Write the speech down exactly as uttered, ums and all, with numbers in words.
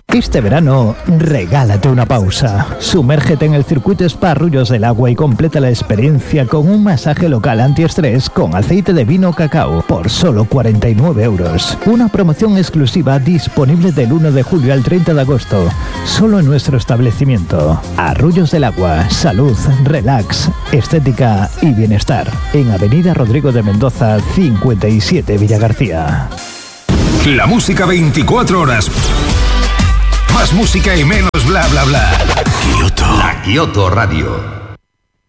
Este verano, regálate una pausa. Sumérgete en el circuito Spa Arroyos del Agua y completa la experiencia con un masaje local antiestrés con aceite de vino cacao por solo cuarenta y nueve euros. Una promoción exclusiva disponible del uno de julio al treinta de agosto. Solo en nuestro establecimiento. Arroyos del Agua. Salud, relax, estética y bienestar. En Avenida Rodrigo de Mendoza, cincuenta y siete, Villagarcía. La música veinticuatro horas. Más música y menos bla bla bla. Kioto. La Kioto Radio.